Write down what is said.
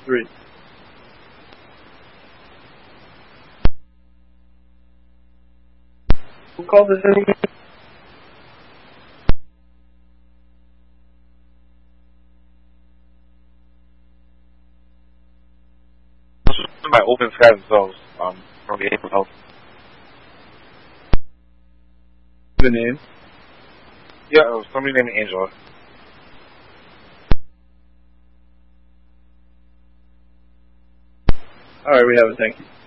3. Who called this in again? My open sky themselves, from the April Health. The name? Yeah, it was somebody named Angela. Alright, we have it, thank you.